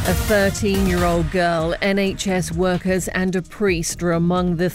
A 13-year-old girl, NHS workers and a priest are among the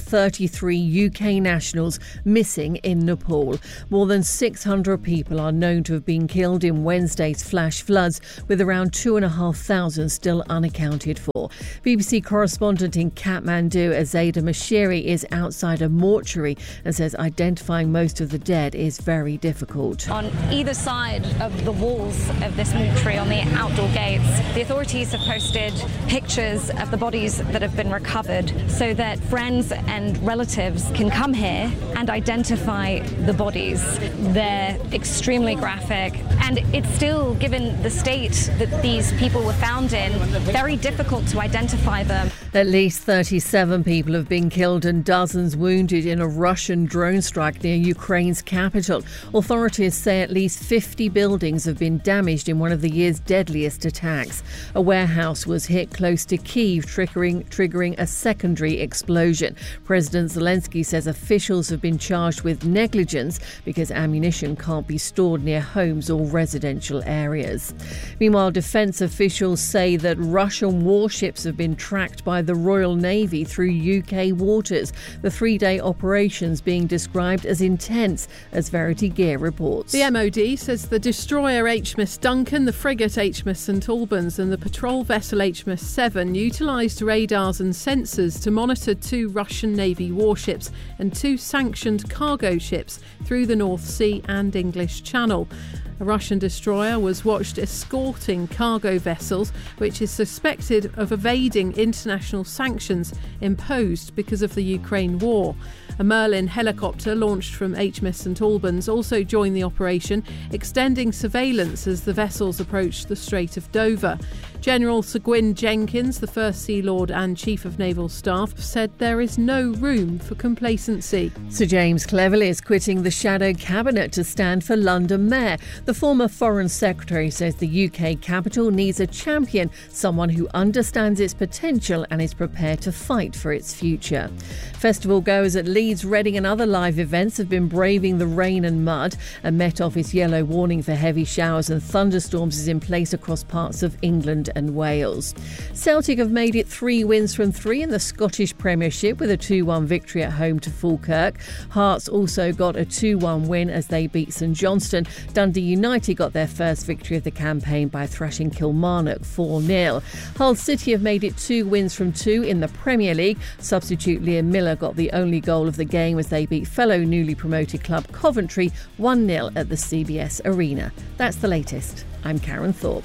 33 UK nationals missing in Nepal. More than 600 people are known to have been killed in Wednesday's flash floods, with around 2,500 still unaccounted for. BBC correspondent in Kathmandu, Azada Mashiri, is outside a mortuary and says identifying most of the dead is very difficult. On either side of the walls of this mortuary, on the outdoor gates, the authorities have posted pictures of the bodies that have been recovered so that friends and relatives can come here and identify the bodies. They're extremely graphic, and it's still, given the state that these people were found in, very difficult to identify them. At least 37 people have been killed and dozens wounded in a Russian drone strike near Ukraine's capital. Authorities say at least 50 buildings have been damaged in one of the year's deadliest attacks. A warehouse was hit close to Kyiv, triggering a secondary explosion. President Zelensky says officials have been charged with negligence because ammunition can't be stored near homes or residential areas. Meanwhile, defence officials say that Russian warships have been tracked by the Royal Navy through UK waters. The three-day operations being described as intense, as Verity Gear reports. The MOD says the destroyer HMS Duncan, the frigate HMS St Albans and the patrol vessel HMS Seven utilised radars and sensors to monitor two Russian Navy warships and two sanctioned cargo ships through the North Sea and English Channel. A Russian destroyer was watched escorting cargo vessels, which is suspected of evading international sanctions imposed because of the Ukraine war. A Merlin helicopter launched from HMS St Albans also joined the operation, extending surveillance as the vessels approached the Strait of Dover. General Sir Gwyn Jenkins, the First Sea Lord and Chief of Naval Staff, said there is no room for complacency. Sir James Cleverly is quitting the shadow cabinet to stand for London Mayor. The former Foreign Secretary says the UK capital needs a champion, someone who understands its potential and is prepared to fight for its future. Festival goers at Leeds, Reading and other live events have been braving the rain and mud. A Met Office yellow warning for heavy showers and thunderstorms is in place across parts of England and Wales. Celtic have made it 3 wins from 3 in the Scottish Premiership with a 2-1 victory at home to Falkirk. Hearts also got a 2-1 win as they beat St Johnstone. Dundee United got their first victory of the campaign by thrashing Kilmarnock 4-0. Hull City have made it 2 wins from 2 in the Premier League. Substitute Liam Miller got the only goal of the game as they beat fellow newly promoted club Coventry 1-0 at the CBS Arena. That's the latest. I'm Karen Thorpe.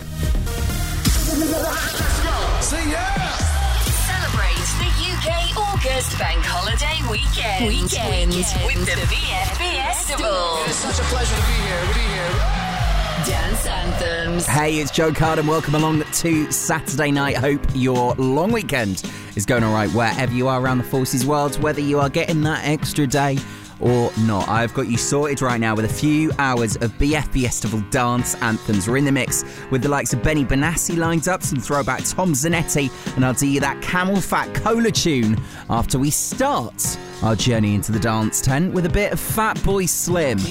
Say yeah! Celebrate the UK August Bank Holiday weekend with the BFB Festival. It's such a pleasure to be here. Dance anthems. Hey, it's Joe Card and welcome along to Saturday night. Hope your long weekend is going all right wherever you are around the Forces world, whether you are getting that extra day or not. I've got you sorted right now with a few hours of BFB Festival dance anthems. We're in the mix with the likes of Benny Benassi lined up, some throwback Tom Zanetti, and I'll do you that Camel Fat Cola tune after we start our journey into the dance tent with a bit of Fatboy Slim.